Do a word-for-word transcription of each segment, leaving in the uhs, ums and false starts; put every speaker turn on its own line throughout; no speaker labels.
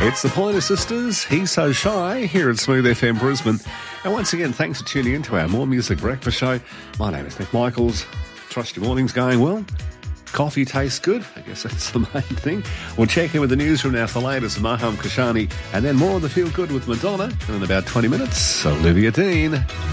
It's the Pointer Sisters, He's So Shy, here at Smooth F M Brisbane. And once again, thanks for tuning in to our More Music Breakfast Show. My name is Nick Michaels. Trust your morning's going well. Coffee tastes good. I guess that's the main thing. We'll check in with the newsroom now for the latest. Maham Kashani, and then more of the Feel Good with Madonna. And in about twenty minutes, Olivia Dean.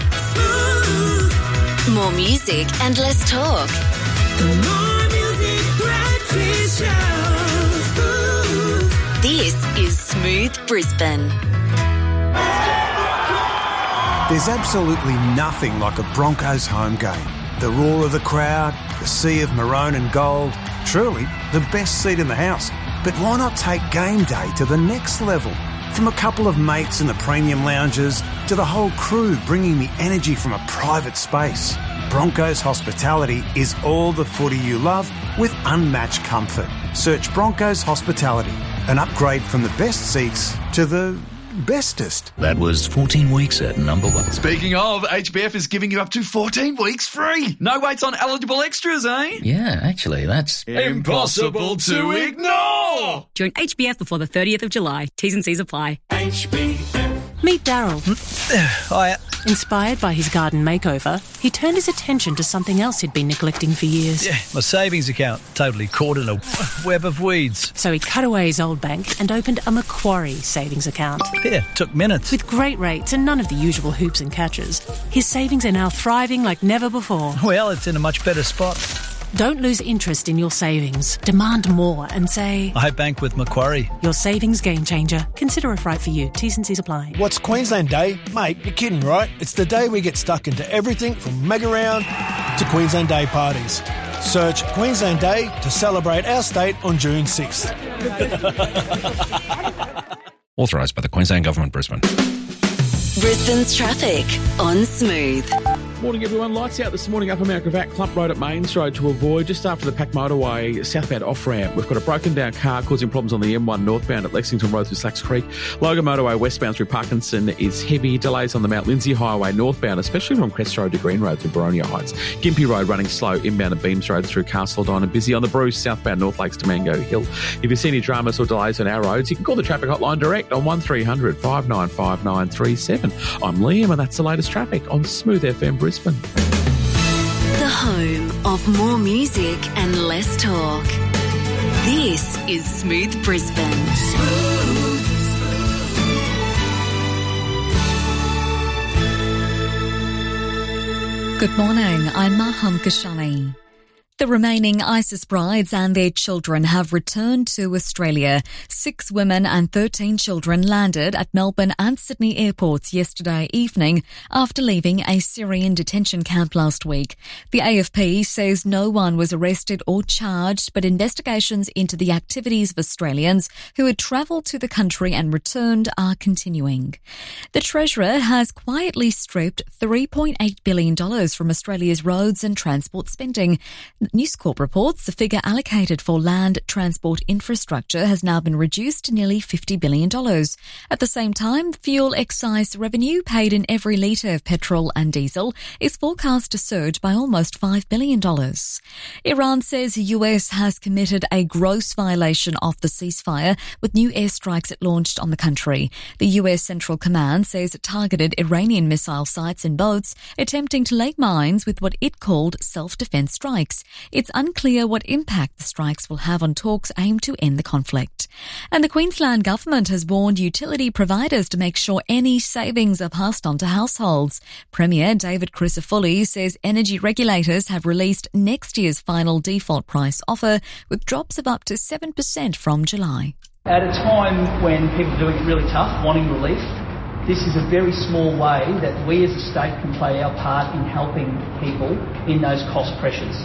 More music and less talk.
The More Music Breakfast Show.
This is Smooth Brisbane.
There's absolutely nothing like a Broncos home game. The roar of the crowd, the sea of maroon and gold, truly the best seat in the house. But why not take game day to the next level? From a couple of mates in the premium lounges to the whole crew bringing the energy from a private space. Broncos Hospitality is all the footy you love with unmatched comfort. Search Broncos Hospitality, an upgrade from the best seats to the bestest.
That was fourteen weeks at number one.
Speaking of, H B F is giving you up to fourteen weeks free. No waits on eligible extras, eh?
Yeah, actually, that's
impossible to ignore.
Join H B F before the thirtieth of July. T's and C's apply.
H B F.
Meet Daryl.
Hiya.
Inspired by his garden makeover, he turned his attention to something else he'd been neglecting for years.
Yeah, my savings account, totally caught in a web of weeds.
So he cut away his old bank and opened a Macquarie savings account.
Yeah, took minutes.
With great rates and none of the usual hoops and catches, his savings are now thriving like never before.
Well, it's in a much better spot.
Don't lose interest in your savings. Demand more and say,
I bank with Macquarie.
Your savings game changer. Consider if right for you. T's and C's apply.
What's Queensland Day? Mate, you're kidding, right? It's the day we get stuck into everything from mega round to Queensland Day parties. Search Queensland Day to celebrate our state on June sixth.
authorised by the Queensland Government, Brisbane.
Brisbane's traffic on Smooth.
Morning everyone, lights out this morning up America Vac, Clump Road at Mains Road to avoid just after the Pack Motorway southbound off-ramp. We've got a broken down car causing problems on the M one northbound at Lexington Road through Slacks Creek. Logan Motorway westbound through Parkinson is heavy. Delays on the Mount Lindsay Highway northbound, especially from Crest Road to Green Road through Boronia Heights. Gympie Road running slow inbound at Beams Road through Castledon and busy on the Bruce southbound North Lakes to Mango Hill. If you see any dramas or delays on our roads, you can call the traffic hotline direct on one three hundred five nine five nine three seven. I'm Liam and that's the latest traffic on Smooth F M Brisbane.
The home of more music and less talk. This is Smooth Brisbane. Smooth.
Good morning, I'm Maham Kashani. The remaining ISIS brides and their children have returned to Australia. Six women and thirteen children landed at Melbourne and Sydney airports yesterday evening after leaving a Syrian detention camp last week. The A F P says no one was arrested or charged, but investigations into the activities of Australians who had travelled to the country and returned are continuing. The Treasurer has quietly stripped three point eight billion dollars from Australia's roads and transport spending. News Corp reports the figure allocated for land transport infrastructure has now been reduced to nearly fifty billion dollars. At the same time, fuel excise revenue paid in every litre of petrol and diesel is forecast to surge by almost five billion dollars. Iran says the U S has committed a gross violation of the ceasefire with new airstrikes it launched on the country. The U S Central Command says it targeted Iranian missile sites and boats, attempting to lay mines with what it called self-defense strikes. It's unclear what impact the strikes will have on talks aimed to end the conflict. And the Queensland Government has warned utility providers to make sure any savings are passed on to households. Premier David Crisafulli says energy regulators have released next year's final default price offer with drops of up to seven percent from July.
At a time when people are doing it really tough, wanting relief, this is a very small way that we as a state can play our part in helping people in those cost pressures.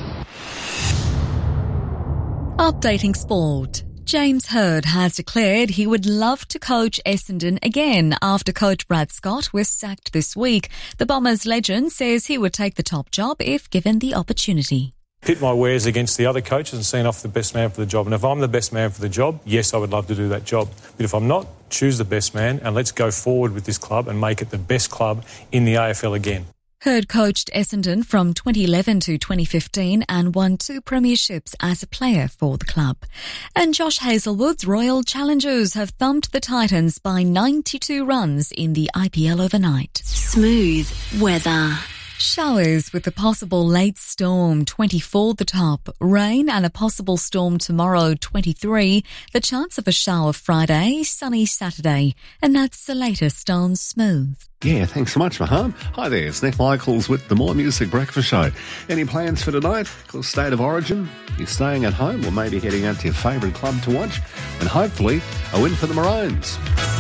Updating sport. James Hird has declared he would love to coach Essendon again after coach Brad Scott was sacked this week. The Bombers legend says he would take the top job if given the opportunity.
Pit my wares against the other coaches and seen off the best man for the job. And if I'm the best man for the job, yes, I would love to do that job. But if I'm not, choose the best man and let's go forward with this club and make it the best club in the A F L again.
Hurd coached Essendon from twenty eleven to twenty fifteen and won two premierships as a player for the club. And Josh Hazlewood's Royal Challengers have thumped the Titans by ninety-two runs in the I P L overnight.
Smooth weather.
Showers with a possible late storm, twenty-four the top. Rain and a possible storm tomorrow, twenty-three. The chance of a shower Friday, sunny Saturday. And that's the latest on Smooth.
Yeah, thanks so much, Maham. Hi there, it's Nick Michaels with the More Music Breakfast Show. Any plans for tonight? Of course, State of Origin? You're staying at home or maybe heading out to your favourite club to watch? And hopefully, a win for the Maroons.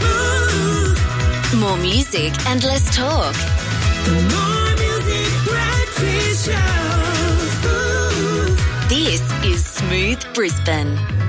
More music and less talk.
The More Music Breakfast Show.
This is Smooth Brisbane.